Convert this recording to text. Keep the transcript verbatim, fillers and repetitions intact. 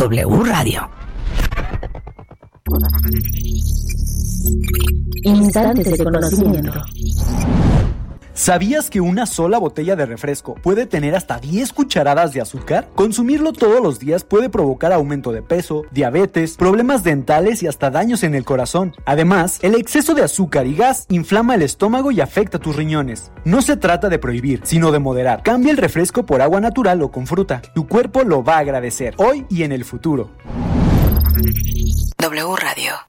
W Radio. Instantes de conocimiento. ¿Sabías que una sola botella de refresco puede tener hasta diez cucharadas de azúcar? Consumirlo todos los días puede provocar aumento de peso, diabetes, problemas dentales y hasta daños en el corazón. Además, el exceso de azúcar y gas inflama el estómago y afecta tus riñones. No se trata de prohibir, sino de moderar. Cambia el refresco por agua natural o con fruta. Tu cuerpo lo va a agradecer, hoy y en el futuro. W Radio.